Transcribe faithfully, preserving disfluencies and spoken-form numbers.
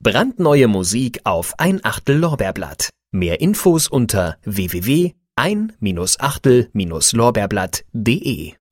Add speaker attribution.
Speaker 1: Brandneue Musik auf ein Achtel Lorbeerblatt. Mehr Infos unter w w w punkt ein Achtel Lorbeerblatt punkt de.